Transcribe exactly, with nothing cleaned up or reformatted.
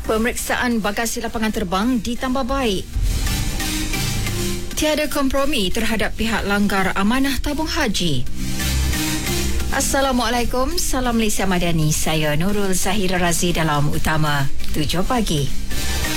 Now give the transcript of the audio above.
Pemeriksaan bagasi lapangan terbang ditambah baik. Tiada kompromi terhadap pihak langgar amanah tabung haji. Assalamualaikum, salam Malaysia Madani. Saya Nurul Zahira Razi dalam Utama tujuh pagi.